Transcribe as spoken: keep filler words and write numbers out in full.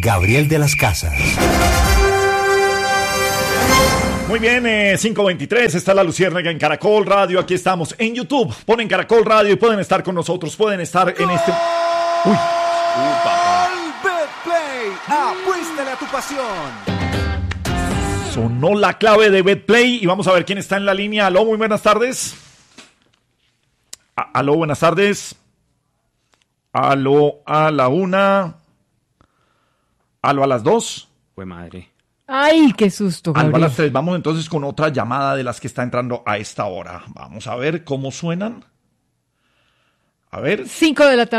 Gabriel de las Casas. Muy bien, eh, cinco veintitrés, está la Luciérnaga en Caracol Radio, aquí estamos en YouTube, ponen Caracol Radio y pueden estar con nosotros, pueden estar en este... Uy. Uh, papá. BetPlay, apuéstale a tu pasión. Sonó la clave de BetPlay y vamos a ver quién está en la línea. Aló, muy buenas tardes. A- Aló, buenas tardes. Aló, a la una. Aló, a las dos. Fue madre. Ay, qué susto, Aló, a Gabriel. las tres. Vamos entonces con otra llamada de las que está entrando a esta hora. Vamos a ver cómo suenan. A ver. Cinco de la tarde.